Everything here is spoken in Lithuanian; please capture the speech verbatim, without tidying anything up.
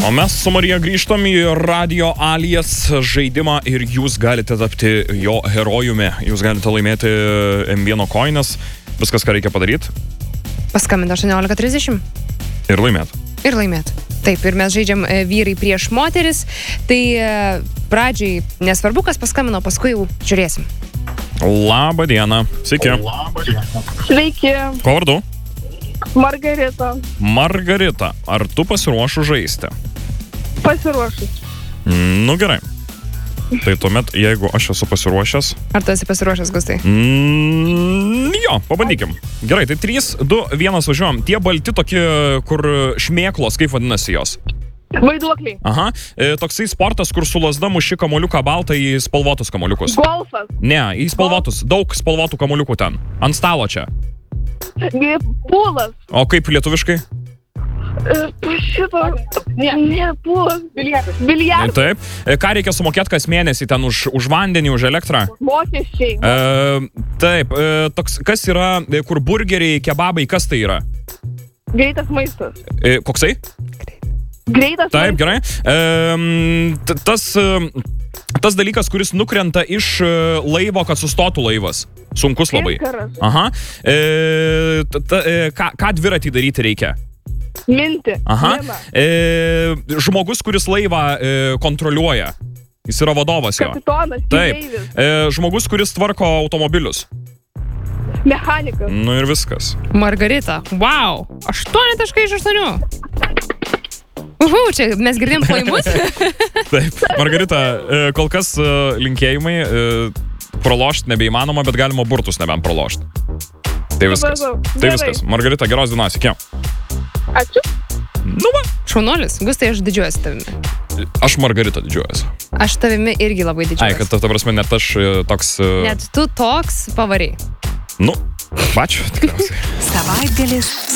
O mes su Marija grįžtam į Radio Alias žaidimą ir jūs galite tapti jo herojumi. Jūs galite laimėti M vienas koinas. Viskas, ką reikia padaryti. Paskambinti aštuoniolika trisdešimt. Ir laimėt. Ir laimėt. Taip, ir mes žaidžiam e, vyrai prieš moteris. Tai e, pradžiai nesvarbu, kas paskambino, paskui jau žiūrėsim. Labą dieną. Sveiki. Sveiki, Ko vardu? Margarita. Margarita, ar tu pasiruošus žaisti? Pasiruošus. Nu gerai. Tai tuomet, jeigu aš esu pasiruošęs... Ar tu esi pasiruošęs, Gustai? Mm, jo, pabandykim. Gerai, tai trys, du, vienas važiuojam. Tie balti tokie, kur šmėklos, kaip vadinasi jos? Vaiduokliai. Aha, e, toksai sportas, kur su lasda muši kamuoliuką baltą į spalvotus kamuoliukus. Golfas. Ne, į spalvotus, daug spalvotų kamuoliukų ten. Ant stalo čia. Gi- Pūlas. O kaip lietuviškai? E, Šito. Ne, ne pūlas. Biliardas. Biliardas. Taip. E, ką reikia sumokėti kas mėnesį ten už, už vandenį, už elektrą? Mokesčiai. E, taip, e, toks, kas yra, e, kur burgeriai, kebabai, kas tai yra? Greitas maistas. E, koksai? Greitas Taip, maistas. gerai. E, t- tas, e, tas dalykas, kuris nukrenta iš e, laivo, kad sustotų laivas. Sunkus labai. Inkaras. Aha. E, t- t- e, ką, ką dviratį daryti reikia? Minti. Aha. Mina. E, žmogus, kuris laivą e, kontroliuoja. Jis yra vadovas jo. Kapitonas. Taip. Keleivis. E, žmogus, kuris tvarko automobilius. Mechanikas. Nu ir viskas. Margarita. Wow. aštuoni taškai iš aštuonių. Uhu, čia mes girdėjom plojimus. Taip. Margarita, e, kol kas e, linkėjimai. E, pralošti nebeįmanoma, bet galima burtus nebent pralošti. Tai viskas. Supratau. Tai Gerai. viskas. Margarita, geros dienos. Iki. Ačiū. Nu va. Šaunuolis. Gustai, aš didžiuojuosi tavimi. Aš Margarita didžiuojuosi. Aš tavimi irgi labai Ai, didžiuojuosi. kad ta, ta prasme, net aš e, toks... e, Net tu toks pavariai. Nu, ačiū, tikriausiai. Savaitgalis